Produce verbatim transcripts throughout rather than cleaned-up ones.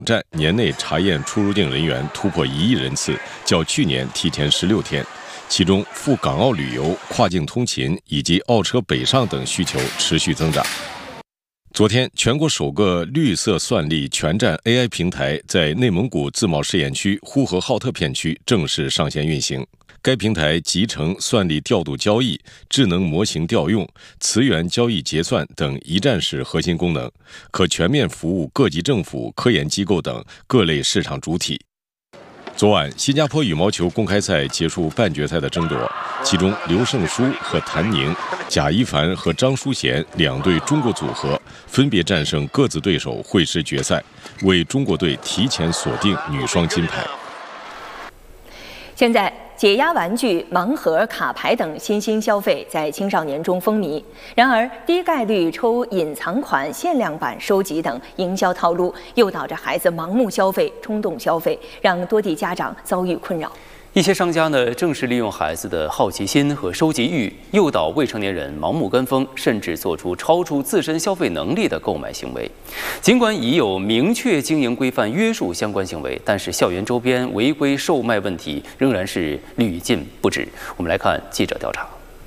站年内查验出入境人员突破一亿人次，较去年提前十六天。其中，赴港澳旅游、跨境通勤以及澳车北上等需求持续增长。昨天，全国首个绿色算力全站 A I 平台在内蒙古自贸试验区呼和浩特片区正式上线运行。该平台集成算力调度交易、智能模型调用、磁源交易结算等一站式核心功能，可全面服务各级政府、科研机构等各类市场主体。昨晚，新加坡羽毛球公开赛结束半决赛的争夺，其中刘胜书和谭宁、贾一凡和张淑娴两对中国组合分别战胜各自对手，会师决赛，为中国队提前锁定女双金牌。 现在，解压玩具、盲盒、卡牌等新兴消费在青少年中风靡。然而，低概率抽隐藏款、限量版收集等营销套路，诱导着孩子盲目消费、冲动消费，让多地家长遭遇困扰。 一些商家呢，正是利用孩子的好奇心和收集欲，诱导未成年人盲目跟风，甚至做出超出自身消费能力的购买行为。尽管已有明确经营规范约束相关行为，但是校园周边违规售卖问题仍然是屡禁不止。我们来看记者调查。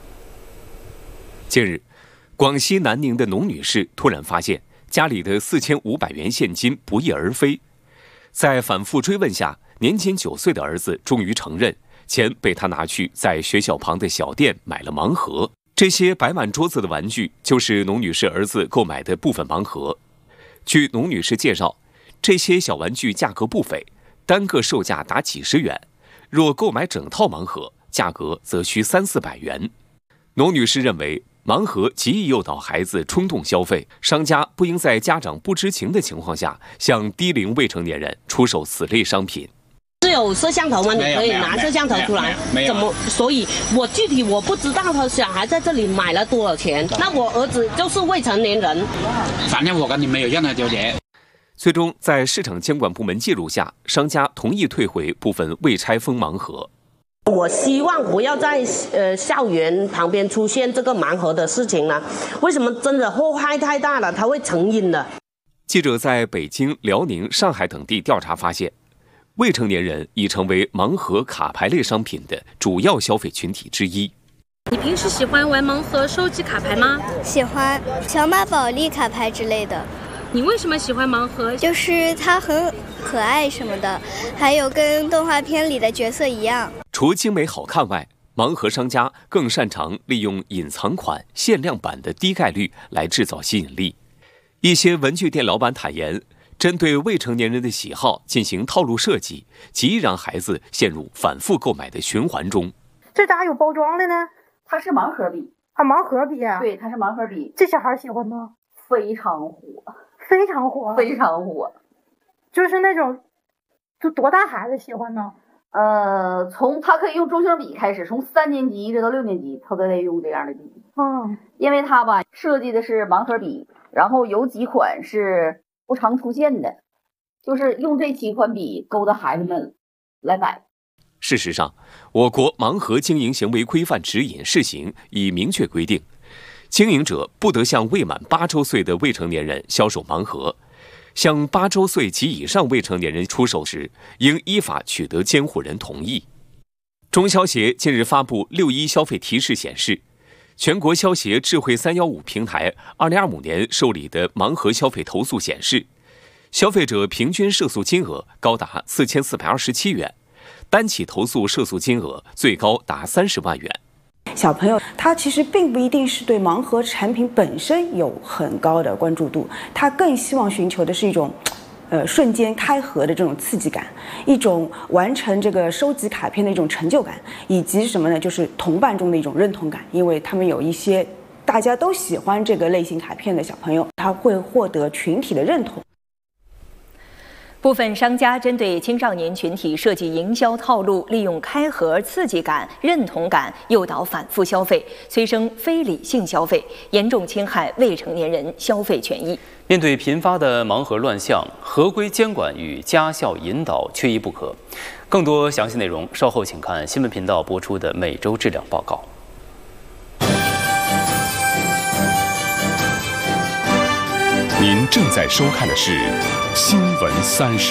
近日，广西南宁的农女士突然发现家里的四千五百元现金不翼而飞，在反复追问下，年仅九岁的儿子终于承认，钱被他拿去在学校旁的小店买了盲盒。这些摆满桌子的玩具，就是农女士儿子购买的部分盲盒。据农女士介绍，这些小玩具价格不菲，单个售价达几十元，若购买整套盲盒，价格则需三四百元。农女士认为，盲盒极易诱导孩子冲动消费，商家不应在家长不知情的情况下，向低龄未成年人出售此类商品。 是有摄像头吗？你可以拿摄像头出来。怎么？所以我具体我不知道他小孩在这里买了多少钱。那我儿子就是未成年人。 反正我跟你没有任何纠结。 最终，在市场监管部门介入下，商家同意退回部分未拆封盲盒。 我希望不要在呃校园旁边出现这个盲盒的事情了。为什么？真的祸害太大了，它会成瘾的。 记者在北京、辽宁、上海等地调查发现，未成年人已成为盲盒、卡牌类商品的主要消费群体之一。 你平时喜欢玩盲盒、收集卡牌吗？ 喜欢，小马宝莉卡牌之类的。 你为什么喜欢盲盒？ 就是它很可爱什么的，还有跟动画片里的角色一样。 除精美好看外，盲盒商家更擅长利用隐藏款、限量版的低概率来制造吸引力。一些文具店老板坦言，针对未成年人的喜好进行套路设计，极易让孩子陷入反复购买的循环中。 这咋有包装的呢？ 它是盲盒笔啊，盲盒笔啊？ 对，它是盲盒笔。 这小孩喜欢吗？ 非常火， 非常火， 非常火。 就是那种，就多大孩子喜欢呢？ 呃，从他可以用中性笔开始，从三年级一直到六年级，他都得用这样的笔。 嗯， 因为他吧设计的是盲盒笔，然后有几款是不常出现的，就是用这几款笔勾搭孩子们来买。 事实上，我国盲盒经营行为规范指引试行已明确规定，经营者不得向未满八周岁的未成年人销售盲盒，向八周岁及以上未成年人出售时，应依法取得监护人同意。中消协近日发布六一消费提示显示，全国消协智慧三一五平台二零二五年受理的盲盒消费投诉显示，消费者平均涉诉金额高达四千四百二十七元，单起投诉涉诉金额最高达三十万元。 小朋友他其实并不一定是对盲盒产品本身有很高的关注度，他更希望寻求的是一种呃瞬间开盒的这种刺激感，一种完成这个收集卡片的一种成就感，以及什么呢？就是同伴中的一种认同感，因为他们有一些大家都喜欢这个类型卡片的小朋友，他会获得群体的认同。 部分商家针对青少年群体设计营销套路，利用开盒刺激感、认同感诱导反复消费，催生非理性消费，严重侵害未成年人消费权益。 面对频发的盲盒乱象，合规监管与家校引导缺一不可。更多详细内容，稍后请看新闻频道播出的每周质量报告。 您正在收看的是《新闻三十》。